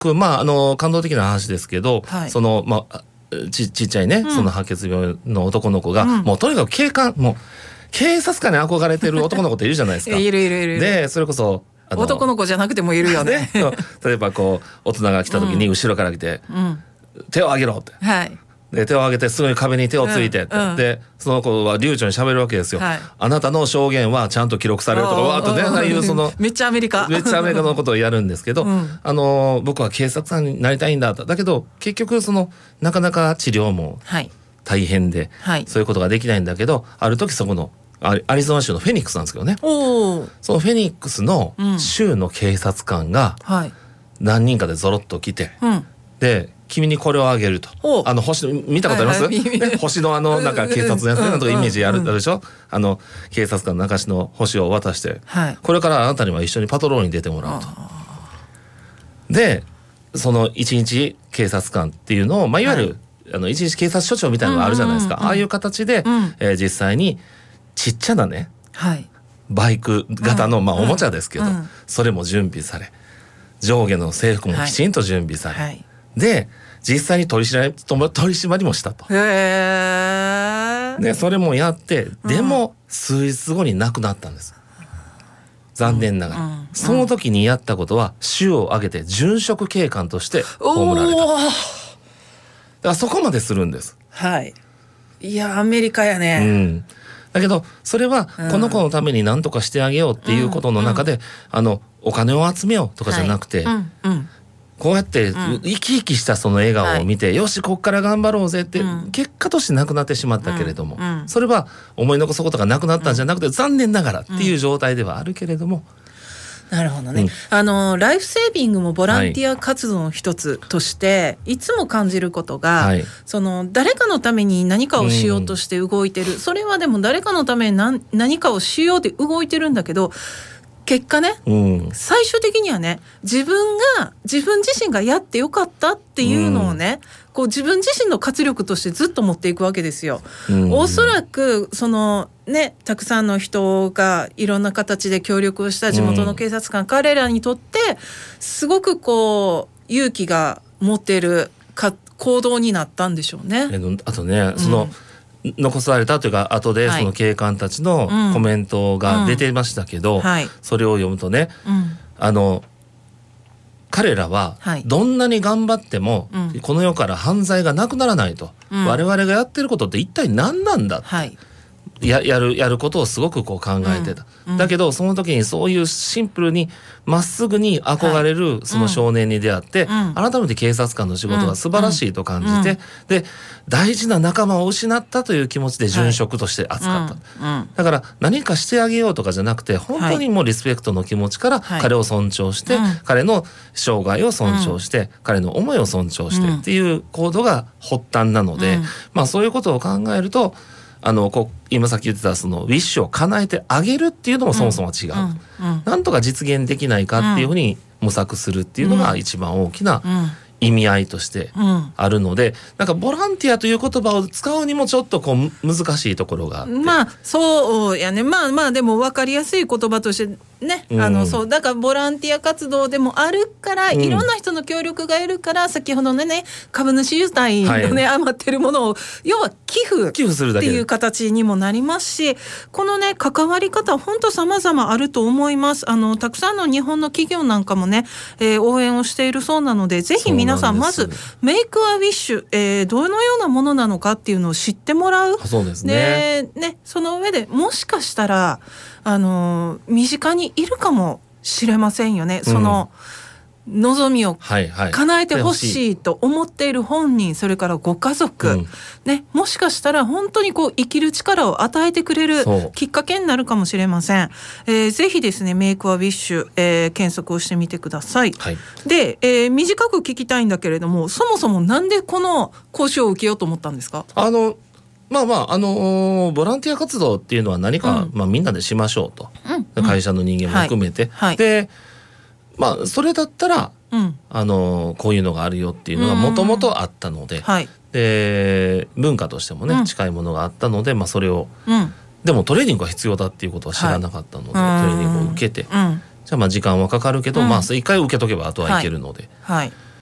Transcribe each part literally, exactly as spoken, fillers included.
く、まあ、あの感動的な話ですけど、 はい、 そのまあち, ちっちゃいね、うん、その白血病の男の子が、うん、もうとにかく警官もう警察官に憧れてる男の子っているじゃないですか。 いるいるいる。 でそれこそあの男の子じゃなくてもいるよね。 例えばこう大人が来た時に後ろから来て、うん、手を挙げろって、 はい、 で手を挙げてすぐに壁に手をついてって、うんうん、でその子は流暢に喋るわけですよ、はい、あなたの証言はちゃんと記録されるとかわーっとね、ああいうそのめっちゃアメリカめっちゃアメリカのことをやるんですけど、うん、あの僕は警察官になりたいんだと。だけど結局そのなかなか治療も大変で、はい、そういうことができないんだけど、ある時そこのアリゾナ州のフェニックスなんですけどね、おそのフェニックスの州の警察官が何人かでゾロッと来て、うん、で君にこれをあげると、あの星の見たことあります、はいはいね、星のあのなんか警察のやつね、なんとかイメージあるでしょ、あの警察官の中の星を渡して、はい、これからあなたには一緒にパトロールに出てもらうと。でその一日警察官っていうのを、まあ、いわゆる、はい、あの一日警察署長みたいなのがあるじゃないですか、うんうんうん、ああいう形で、うんえー、実際にちっちゃなね、はい、バイク型の、まあ、おもちゃですけど、うんうん、それも準備され、上下の制服もきちんと準備され、はいはい、で実際に取り締まり、取り締まりもしたと。へー。でそれもやって、でも数日後に亡くなったんです、残念ながら、うんうん、その時にやったことは州を挙げて殉職警官として葬られた。だからそこまでするんです。 はい。いやアメリカやね、うん、 だけどそれはこの子のために何とかしてあげようっていうことの中で、うんうん、あのお金を集めようとかじゃなくて、はいうんうん、こうやって生き生きしたその笑顔を見て、うん、よしこっから頑張ろうぜって、うん、結果としてなくなってしまったけれども、うんうん、それは思い残すことがなくなったんじゃなくて、うん、残念ながらっていう状態ではあるけれども、 なるほどね、うん、あのライフセービングもボランティア活動の一つとして、はい、いつも感じることが、はい、その誰かのために何かをしようとして動いてる、うん、それはでも誰かのために 何, 何かをしようって動いてるんだけど、結果ね、うん、最終的にはね、自分が自分自身がやってよかったっていうのをね、うん、こう自分自身の活力としてずっと持っていくわけですよ、うん、おそらくそのね、たくさんの人がいろんな形で協力をした地元の警察官、うん、彼らにとってすごくこう勇気が持てるか行動になったんでしょうね。 あとね、その、うん、残されたというか後でその警官たちのコメントが出てましたけど、うんうんはい、それを読むとね、うん、あの彼らはどんなに頑張ってもこの世から犯罪がなくならないと、うん、我々がやってることって一体何なんだって、はい、や, や, るやることをすごくこう考えてた、うんうん、だけどその時にそういうシンプルにまっすぐに憧れるその少年に出会って、はいうん、改めて警察官の仕事が素晴らしいと感じて、うんうん、で大事な仲間を失ったという気持ちで殉職として扱った、はいうんうん、だから何かしてあげようとかじゃなくて本当にもうリスペクトの気持ちから彼を尊重して、はい、彼の生涯を尊重して、うん、彼の思いを尊重してっていう行動が発端なので、うん、まあそういうことを考えるとあのこう今さっき言ってたそのウィッシュを叶えてあげるっていうのもそもそも違う、うんうんうん、なんとか実現できないかっていうふうに模索するっていうのが一番大きな意味合いとしてあるので、うん、なんかボランティアという言葉を使うにもちょっとこう難しいところがあって、 まあそうやね、まあまあでも分かりやすい言葉としてね、うん、あのそうだからボランティア活動でもあるから、うん、いろんな人の協力がいるから先ほどのね株主優待のね、はい、余ってるものを要は寄付寄付するだけっていう形にもなりますし、このね関わり方本当様々あると思います。あのたくさんの日本の企業なんかもね、えー、応援をしているそうなので、ぜひ皆さんまずメイクアウィッシュ、えー、どのようなものなのかっていうのを知ってもらう。 そうですね。 でね、その上でもしかしたらあの身近にいるかもしれませんよね、うん、その望みを叶えてほしいと思っている本人、それからご家族、うんね、もしかしたら本当にこう生きる力を与えてくれるきっかけになるかもしれません。えー、ぜひですねメイクアウィッシュ、えー、検索をしてみてください、はい、で、えー、短く聞きたいんだけれども、そもそもなんでこの講習を受けようと思ったんですか？ あのまあまああのー、ボランティア活動っていうのは何か、うんまあ、みんなでしましょうと、うん、会社の人間も含めて、はいはい、でまあそれだったら、うんあのー、こういうのがあるよっていうのがもともとあったので、うんはい、で文化としてもね、うん、近いものがあったので、まあ、それを、うん、でもトレーニングが必要だっていうことは知らなかったので、はい、トレーニングを受けて、うん、じゃあまあ時間はかかるけど、うんまあ、一回受けとけばあとはいけるので、はいはい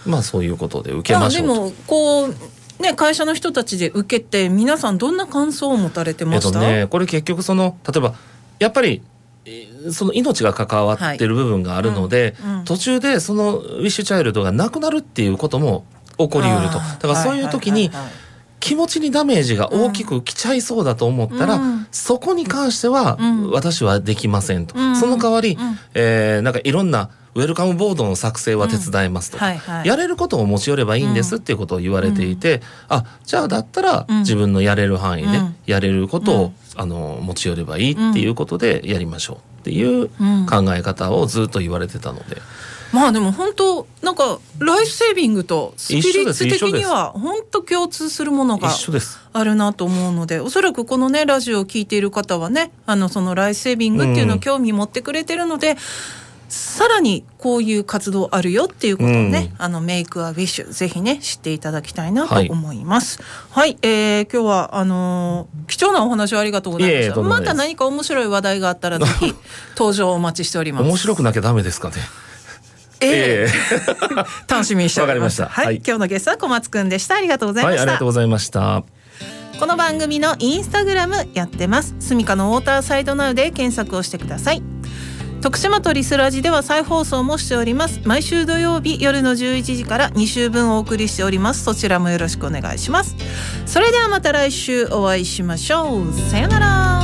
まあそういうことで受けましょうと。 まあ、でもこうね、会社の人たちで受けて皆さんどんな感想を持たれてました？ えっとね、これ結局その例えばやっぱりその命が関わってる部分があるので、はいうんうん、途中でそのウィッシュチャイルドがなくなるっていうことも起こりうると。だからそういう時に気持ちにダメージが大きくきちゃいそうだと思ったら、うん、そこに関しては私はできませんと、うん、その代わり、うんえー、なんかいろんなウェルカムボードの作成は手伝いますと、うんはいはい、やれることを持ち寄ればいいんですっていうことを言われていて、うん、あじゃあだったら自分のやれる範囲でやれることを、うん、あの持ち寄ればいいっていうことでやりましょうっていう考え方をずっと言われてたので、 うん、まあでも本当なんかライフセービングとスピリッツ的には本当共通するものがあるなと思うので、おそらくこのねラジオを聞いている方はねあのそのライフセービングっていうのを興味持ってくれてるので、うんさらにこういう活動あるよっていうことをね、うん、あのメイクアウィッシュぜひね知っていただきたいなと思います。はい、はい、えー、今日はあのー、貴重なお話をありがとうございました。いえいえまた何か面白い話題があったらぜひ登場をお待ちしております。 面白くなきゃダメですかね。 えー、楽しみにしております。わかりました。はい、はい、今日のゲストは小松くんでした。ありがとうございました。 はい、ありがとうございました。 この番組のインスタグラムやってます。スミカのウォーターサイドナウで検索をしてください。徳島とリスラジでは再放送もしております。毎週土曜日夜のじゅういちじからに週分お送りしております。そちらもよろしくお願いします。それではまた来週お会いしましょう。さよなら。